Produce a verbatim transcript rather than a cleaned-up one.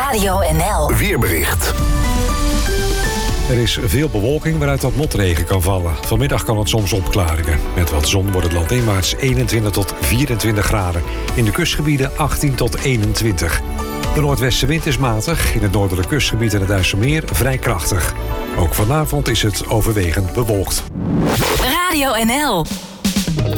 Radio N L Weerbericht. Er is veel bewolking waaruit wat motregen kan vallen. Vanmiddag kan het soms opklaringen. Met wat zon wordt het landinwaarts eenentwintig tot vierentwintig graden. In de kustgebieden achttien tot eenentwintig. De noordwestenwind is matig. In het noordelijke kustgebied en het IJsselmeer vrij krachtig. Ook vanavond is het overwegend bewolkt. Radio N L